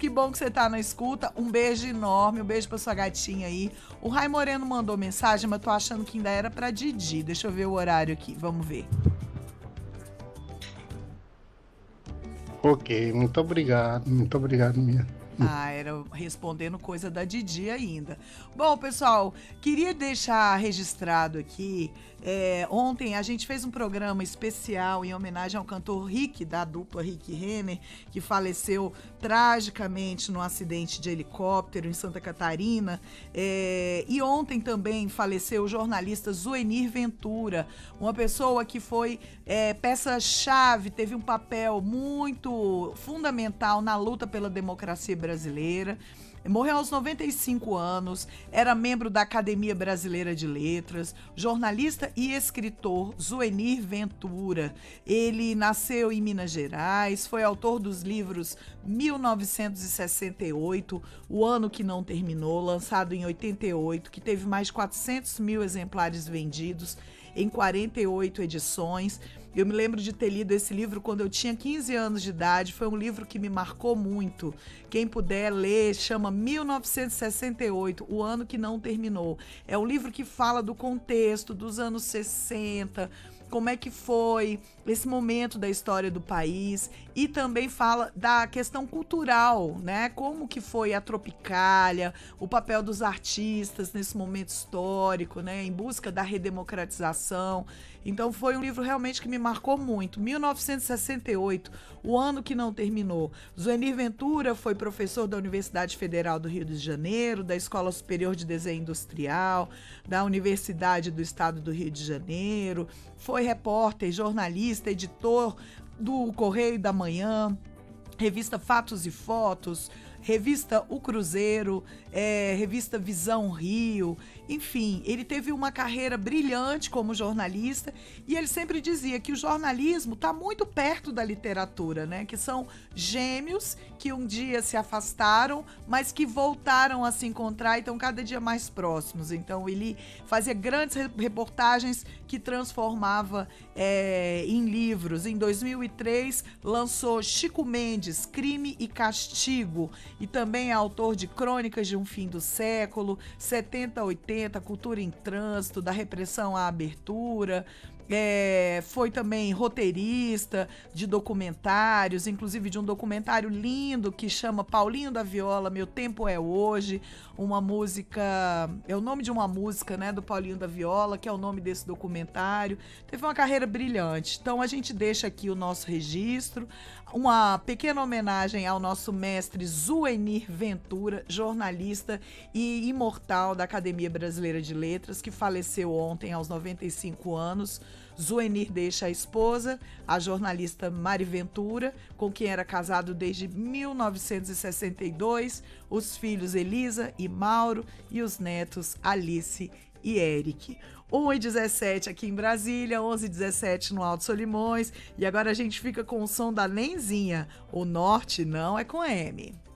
que bom que você tá na escuta. Um beijo enorme, um beijo pra sua gatinha aí. O Rai Moreno mandou mensagem, mas tô achando que ainda era pra Didi. Deixa eu ver o horário aqui, vamos ver. Ok, muito obrigado mesmo. Ah, era respondendo coisa da Didi ainda. Bom, pessoal, queria deixar registrado aqui. Ontem a gente fez um programa especial em homenagem ao cantor Rick, da dupla Rick Renner, que faleceu tragicamente num acidente de helicóptero em Santa Catarina. E ontem também faleceu o jornalista Zuenir Ventura, uma pessoa que foi peça-chave, teve um papel muito fundamental na luta pela democracia brasileira. Morreu aos 95 anos, era membro da Academia Brasileira de Letras, jornalista e escritor Zuenir Ventura. Ele nasceu em Minas Gerais, foi autor dos livros 1968, O Ano que Não Terminou, lançado em 88, que teve mais de 400 mil exemplares vendidos em 48 edições. Eu me lembro de ter lido esse livro quando eu tinha 15 anos de idade, foi um livro que me marcou muito. Quem puder ler, chama 1968, O Ano que Não Terminou. É um livro que fala do contexto dos anos 60, como é que foi esse momento da história do país, e também fala da questão cultural, né? Como que foi a Tropicália, o papel dos artistas nesse momento histórico, né? Em busca da redemocratização. Então foi um livro realmente que me marcou muito. 1968, O Ano que Não Terminou. Zuenir Ventura foi professor da Universidade Federal do Rio de Janeiro, da Escola Superior de Desenho Industrial, da Universidade do Estado do Rio de Janeiro, foi repórter, jornalista, editor do Correio da Manhã, revista Fatos e Fotos, revista O Cruzeiro, revista Visão Rio. Enfim, ele teve uma carreira brilhante como jornalista, e ele sempre dizia que o jornalismo está muito perto da literatura, né? Que são gêmeos que um dia se afastaram, mas que voltaram a se encontrar e estão cada dia mais próximos. Então ele fazia grandes reportagens que transformava em livros. Em 2003 lançou Chico Mendes, Crime e Castigo, e também é autor de Crônicas de um Fim do Século, 70 a 80, Cultura em Trânsito, da Repressão à Abertura. Foi também roteirista de documentários, inclusive de um documentário lindo que chama Paulinho da Viola, Meu Tempo é Hoje, uma música, é o nome de uma música, né, do Paulinho da Viola, que é o nome desse documentário. Teve uma carreira brilhante. Então a gente deixa aqui o nosso registro, uma pequena homenagem ao nosso mestre Zuenir Ventura, jornalista e imortal da Academia Brasileira de Letras, que faleceu ontem aos 95 anos. Zuenir deixa a esposa, a jornalista Mari Ventura, com quem era casado desde 1962, os filhos Elisa e Mauro e os netos Alice e Eric. 1h17 aqui em Brasília, 11h17 no Alto Solimões, e agora a gente fica com o som da Nenzinha. O norte não é com M.